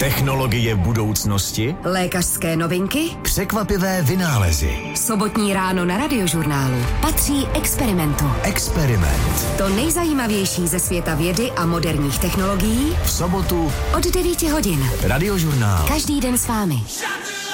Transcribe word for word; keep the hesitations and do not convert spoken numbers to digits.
Technologie budoucnosti? Lékařské novinky? Překvapivé vynálezy. Sobotní ráno na Radiožurnálu patří experimentu. Experiment. To nejzajímavější ze světa vědy a moderních technologií V sobotu od devíti hodin. Radiožurnál. Každý den s vámi.